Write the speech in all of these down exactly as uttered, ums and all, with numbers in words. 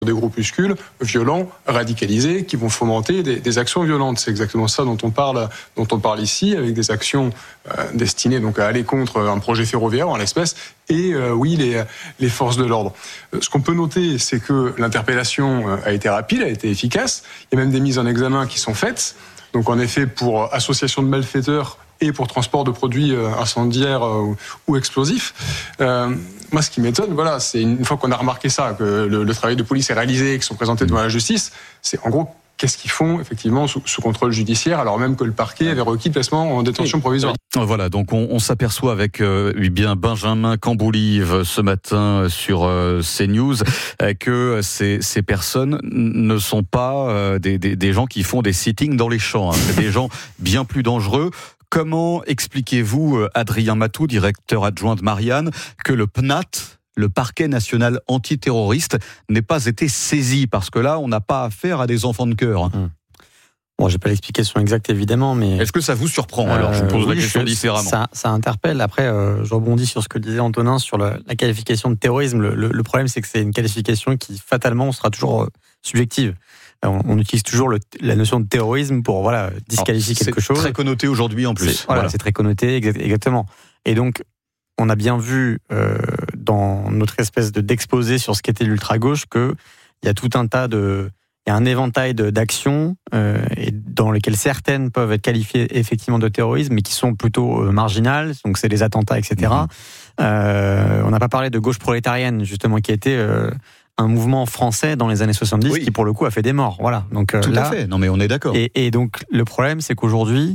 des groupuscules violents, radicalisés, qui vont fomenter des, des actions violentes. C'est exactement ça dont on parle, dont on parle ici, avec des actions euh, destinées donc à aller contre un projet ferroviaire en l'espèce, et euh, oui, les, les forces de l'ordre. Ce qu'on peut noter, c'est que l'interpellation a été rapide, a été efficace. Il y a même des mises en examen qui sont faites. Donc en effet, pour association de malfaiteurs et pour transport de produits incendiaires ou, ou explosifs. Euh, moi, ce qui m'étonne, voilà, c'est une fois qu'on a remarqué ça, que le, le travail de police est réalisé, qu'ils sont présentés devant la justice, c'est en gros qu'est-ce qu'ils font effectivement sous, sous contrôle judiciaire, alors même que le parquet avait requis le placement en détention provisoire. Voilà, donc on, on s'aperçoit avec euh, eh bien Benjamin Camboulive ce matin sur euh, CNews euh, que ces, ces personnes ne sont pas euh, des, des, des gens qui font des sittings dans les champs, hein. C'est des gens bien plus dangereux. Comment expliquez-vous, Adrien Matou, directeur adjoint de Marianne, que le P N A T, le parquet national antiterroriste, n'ait pas été saisi? Parce que là, on n'a pas affaire à des enfants de cœur. Mmh. Bon, j'ai pas l'explication exacte, évidemment, mais... Est-ce que ça vous surprend, euh, alors? Je vous pose oui, la question je, différemment. Ça, ça interpelle. Après, euh, je rebondis sur ce que disait Antonin sur le, la qualification de terrorisme. Le, le, le problème, c'est que c'est une qualification qui, fatalement, sera toujours euh, subjective. On, on utilise toujours le, la notion de terrorisme pour voilà disqualifier alors, quelque chose. C'est très connoté aujourd'hui en plus. C'est, voilà, voilà. c'est très connoté, exactement. Et donc, on a bien vu euh, dans notre espèce de d'exposé sur ce qu'était l'ultra-gauche qu'il y a tout un tas de... Il y a un éventail de, d'actions euh, et dans lesquelles certaines peuvent être qualifiées effectivement de terrorisme, mais qui sont plutôt euh, marginales, donc c'est les attentats, et cetera. Mmh. Euh, on n'a pas parlé de gauche prolétarienne, justement, qui a été... Euh, un mouvement français dans les années soixante-dix oui. qui pour le coup a fait des morts, voilà. Donc tout là, à fait. Non mais on est d'accord. Et, et donc le problème, c'est qu'aujourd'hui,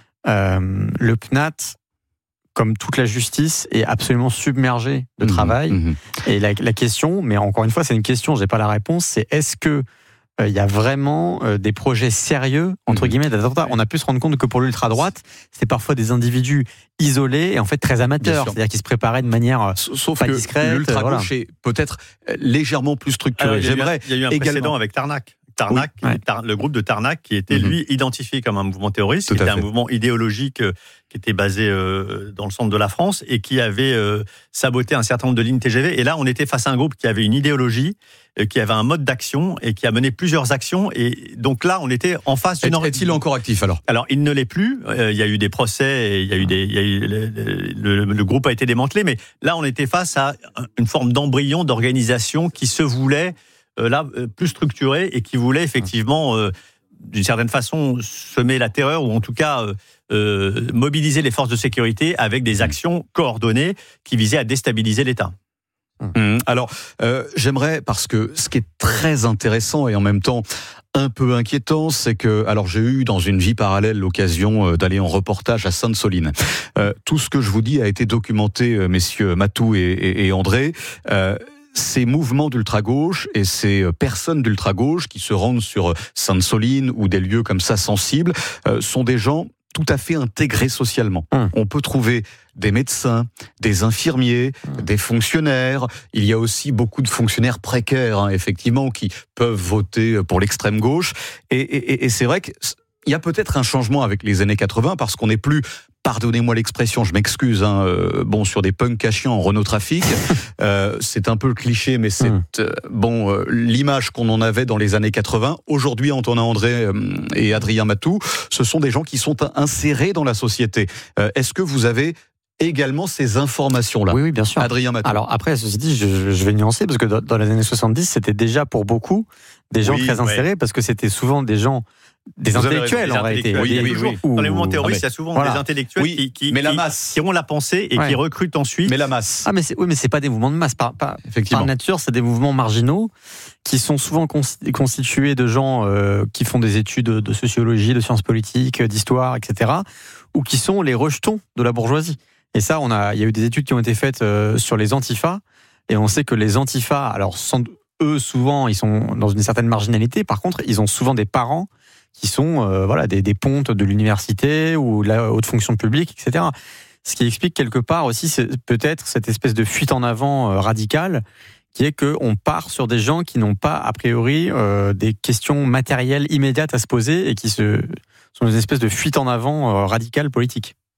euh, le P N A T, comme toute la justice, est absolument submergé de mmh, travail. Mmh. Et la, la question, mais encore une fois, c'est une question, j'ai pas la réponse, c'est est-ce que il euh, y a vraiment euh, des projets sérieux, entre mmh. guillemets, d'attentats. On a pu se rendre compte que pour l'ultra-droite, c'est parfois des individus isolés et en fait très amateurs, c'est-à-dire qu'ils se préparaient de manière Sauf pas que discrète. L'ultra-gauche voilà. est peut-être légèrement plus structuré. Alors, il, y a J'aimerais eu, il y a eu un également... précédent avec Tarnac. Tarnac, oui, ouais. tar, le groupe de Tarnac qui était, mmh. lui, identifié comme un mouvement terroriste, Tout qui était fait. un mouvement idéologique euh, qui était basé euh, dans le centre de la France et qui avait euh, saboté un certain nombre de lignes T G V. Et là, on était face à un groupe qui avait une idéologie, euh, qui avait un mode d'action et qui a mené plusieurs actions. Et donc là, on était en face d'une... Est, est-il encore actif alors? Alors, il ne l'est plus. Euh, il y a eu des procès, et il y a eu des, il y a eu le, le, le groupe a été démantelé. Mais là, on était face à une forme d'embryon d'organisation qui se voulait... Euh, là, euh, plus structuré et qui voulait effectivement, euh, d'une certaine façon, semer la terreur ou en tout cas euh, euh, mobiliser les forces de sécurité avec des actions coordonnées qui visaient à déstabiliser l'État. Mmh. Alors, euh, j'aimerais, parce que ce qui est très intéressant et en même temps un peu inquiétant, c'est que, alors j'ai eu dans une vie parallèle l'occasion d'aller en reportage à Sainte-Soline. Euh, tout ce que je vous dis a été documenté, euh, messieurs Matou et, et, et André. Euh, Ces mouvements d'ultra-gauche et ces personnes d'ultra-gauche qui se rendent sur Sainte-Soline ou des lieux comme ça sensibles euh, sont des gens tout à fait intégrés socialement. Mmh. On peut trouver des médecins, des infirmiers, mmh. des fonctionnaires. Il y a aussi beaucoup de fonctionnaires précaires, hein, effectivement, qui peuvent voter pour l'extrême gauche. Et, et, et c'est vrai qu'il y a peut-être un changement avec les années quatre-vingts parce qu'on n'est plus... Pardonnez-moi l'expression, je m'excuse. Hein, euh, bon, sur des punks cachés en Renault Trafic, euh, c'est un peu le cliché, mais c'est mmh. euh, bon euh, l'image qu'on en avait dans les années quatre-vingts. Aujourd'hui, Antonin André euh, et Adrien Matou, ce sont des gens qui sont insérés dans la société. Euh, est-ce que vous avez également ces informations-là? Oui, oui, bien sûr. Adrien Matou. Alors après, ceci dit, je, je vais nuancer parce que dans, dans les années soixante-dix, c'était déjà pour beaucoup des gens oui, très insérés ouais. parce que c'était souvent des gens. Des Vous intellectuels en réalité. Oui, oui, oui. Dans les mouvements terroristes, il y a souvent voilà. des intellectuels oui, qui, qui, mais la qui, masse. qui ont la pensée et ouais. qui recrutent ensuite. Mais la masse. Ah, mais c'est, oui, mais c'est pas des mouvements de masse. Par, par, par nature, c'est des mouvements marginaux qui sont souvent constitués de gens euh, qui font des études de sociologie, de sciences politiques, d'histoire, et cetera, ou qui sont les rejetons de la bourgeoisie. Et ça, on a, il y a eu des études qui ont été faites euh, sur les antifas, et on sait que les antifas, alors sans, eux, souvent, ils sont dans une certaine marginalité. Par contre, ils ont souvent des parents qui sont euh, voilà des, des pontes de l'université ou de la haute fonction publique, et cetera. Ce qui explique quelque part aussi c'est peut-être cette espèce de fuite en avant euh, radicale qui est qu'on part sur des gens qui n'ont pas a priori euh, des questions matérielles immédiates à se poser et qui se, sont une espèce de fuite en avant euh, radicale politique.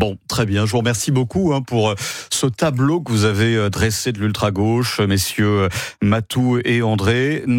Bon, très bien. Je vous remercie beaucoup hein, pour ce tableau que vous avez dressé de l'ultra-gauche, messieurs Mathou et André.